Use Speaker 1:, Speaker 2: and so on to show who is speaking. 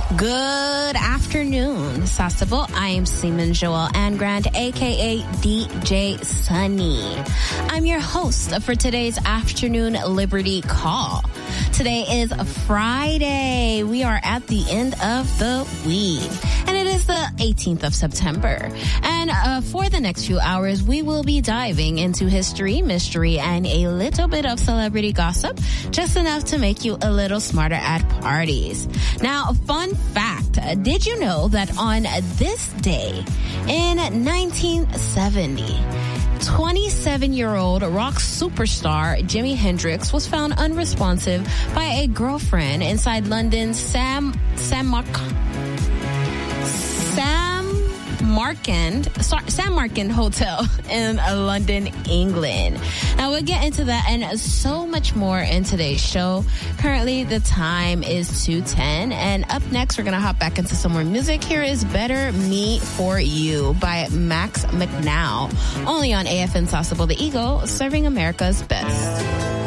Speaker 1: Good afternoon, Sasebo. I am Seaman Joel Ann Grant, aka DJ Sunny. I'm your host for today's afternoon Liberty Call. Today is Friday. We are at the end of the week, and it is the 18th of September. And for the next few hours, we will be diving into history, mystery, and a little bit of celebrity gossip, just enough to make you a little smarter at parties. Now, fun fact, did you know that on this day in 1970, 27-year-old rock superstar Jimi Hendrix was found unresponsive by a girlfriend inside London's Sam Markand Hotel in London, England. Now, we'll get into that and so much more in today's show. Currently, the time is 2:10, and up next, we're going to hop back into some more music. Here is Better Me For You by Max McNow, only on AFN Sasebo, the Eagle, serving America's best.